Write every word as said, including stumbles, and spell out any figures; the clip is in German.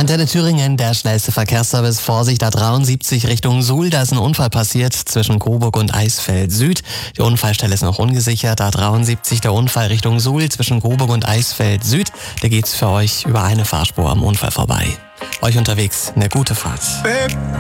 Antenne Thüringen, der schnellste Verkehrsservice. Vorsicht, A dreiundsiebzig Richtung Suhl, da ist ein Unfall passiert zwischen Coburg und Eisfeld Süd. Die Unfallstelle ist noch ungesichert. A dreiundsiebzig der Unfall Richtung Suhl zwischen Coburg und Eisfeld Süd. Da geht's für euch über eine Fahrspur am Unfall vorbei. Euch unterwegs eine gute Fahrt.